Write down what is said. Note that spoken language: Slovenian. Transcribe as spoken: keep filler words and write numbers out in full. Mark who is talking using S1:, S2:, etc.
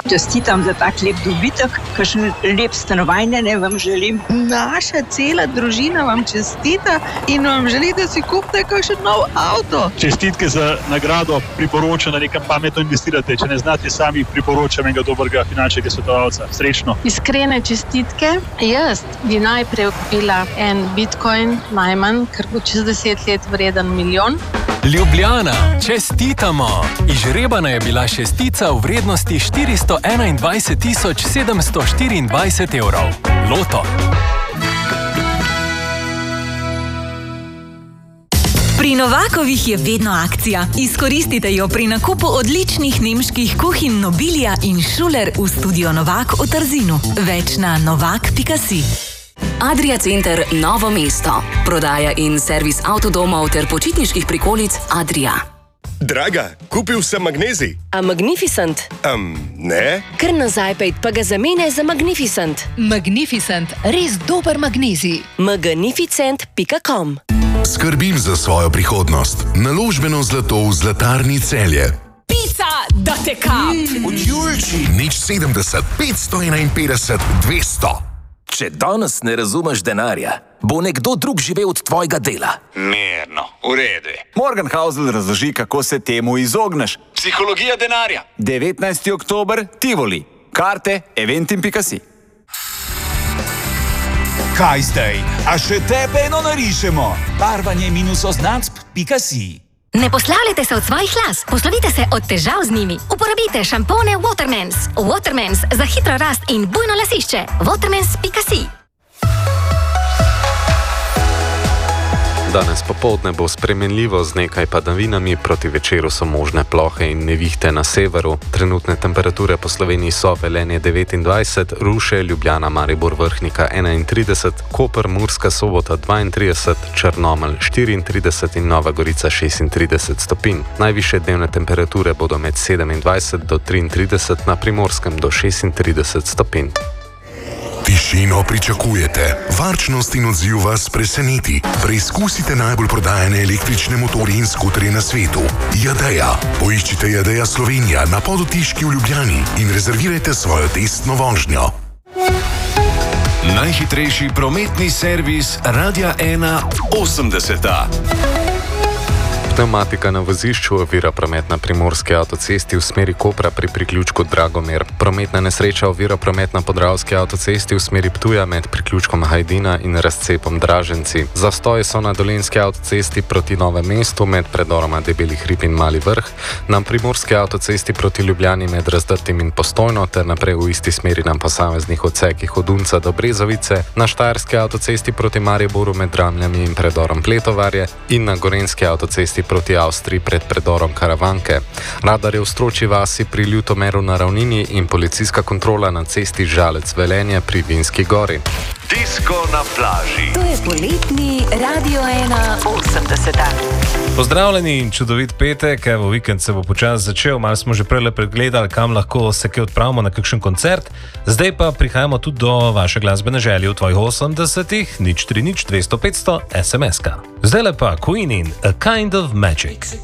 S1: čestitam za tak lep dobitek, kakšen lep stanovanje ne vam želim.
S2: Naša cela družina vam čestita in vam želi, da si kupite kakšen nov avto.
S3: Čestitke za nagrado, priporočam, da nekam pametno investirate. Če ne znate sami, priporočam enega dobrega finančnega svetovalca. Srečno.
S4: Iskrene čestitke. Jaz bi najprej kupila en bitcoin najmanj, ker bo čez deset let vreden milijon.
S5: Ljubljana, čestitamo! Izžrebana je bila šestica v vrednosti štiristo enaindvajset tisoč sedemsto štiriindvajset evrov. Loto.
S6: Pri Novakovih je vedno akcija. Izkoristite jo pri nakupu odličnih nemških kuhinj Nobilia in Schuler v studio Novak v Trzinu. Več na novak pika si.
S7: Adria Center Novo mesto. Prodaja in servis avtodomov ter počitniških prikolic Adria.
S8: Draga, kupil sem magnezij.
S9: A Magnificent?
S8: Um, ne.
S9: Kar na Zajpejt pa ga zamene za Magnificent.
S10: Magnificent, res dober magnezij.
S9: magnificent pika com.
S11: Skrbim za svojo prihodnost. Naložbeno zlato v Zlatarni Celje.
S6: Pica, da te kap!
S11: Od Julči. Nič sedemdeset, petsto enainpetdeset, dvesto.
S12: Če danes ne razumeš denarja, bo nekdo drug živel od tvojega dela.
S13: Mirno, v redu.
S14: Morgan Housel razloži, kako se temu izogneš.
S13: Psihologija denarja.
S14: devetnajsti oktober, Tivoli. Karte eventim pika si.
S15: Kaj zdaj? A še tebe eno narišemo? Barvanje minus oznacb pika si.
S16: Ne poslavljajte se od svojih las, poslovite se od težav z njimi. Uporabite šampone Watermans. Watermans za hitro rast in bujno lasišče. Watermans pika si.
S17: Danes popoldne bo spremenljivo z nekaj padavinami, proti večeru so možne plohe in nevihte na severu. Trenutne temperature po Sloveniji so Velenje devetindvajset, Ruše, Ljubljana, Maribor, Vrhnika enaintrideset, Koper, Murska Sobota dvaintrideset, Črnomelj štiriintrideset in Nova Gorica šestintrideset stopinj. Najvišje dnevne temperature bodo med sedemindvajset do triintrideset, na Primorskem do šestintrideset stopinj.
S11: Tišino pričakujete, varčnost in odziv vas preseneti. Preizkusite najbolj prodajane električne motorje in skuterje na svetu. Jadeja. Poiščite Jadeja Slovenija na Podotiški v Ljubljani in rezervirajte svojo testno vožnjo.
S18: Najhitrejši prometni servis Radia ena osemdeseta.
S17: Pneumatika na vozišču ovira promet na Primorski avtocesti v smeri Kopra pri priključku Dragomir. Prometna nesreča ovira promet na Podravski avtocesti v smeri Ptuja med priključkom Hajdina in razcepom Draženci. Zastoji so na Dolenjski avtocesti proti Novem mestu med predoroma Debeli hrib in Mali vrh, na Primorski avtocesti proti Ljubljani med Razdrtim in Postojno ter naprej v isti smeri na posameznih odsekih od Unca do Brezovice, na Štajerski avtocesti proti Mariboru med Dramljami in predorom Pletovarje in na Gorenjski avtocesti proti Avstriji pred predorom Karavanke. Radar je v Stročji vasi pri Ljutomeru na ravnini in policijska kontrola na cesti Žalec Velenje pri Vinski gori.
S18: Disko na plaži.
S6: To je poletni Radio ena osemdeseta.
S19: Pozdravljeni in čudovit petek, evo vikend se bo počasi začel, malo smo že prele pregledali, kam lahko se kaj odpravimo na kakšen koncert, zdaj pa prihajamo tudi do vaše glasbene želje v tvojih osemdesetih, nič tri nič dvesto petsto es em es ka. Zdaj pa Queen in A Kind of Magic.